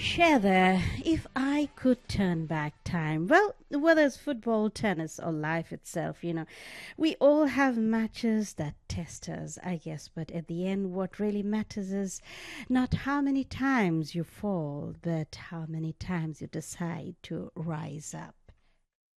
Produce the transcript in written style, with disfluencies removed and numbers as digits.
Share there. If I could turn back time, well, whether it's football, tennis, or life itself, we all have matches that test us, I guess. But at the end, what really matters is not how many times you fall, but how many times you decide to rise up.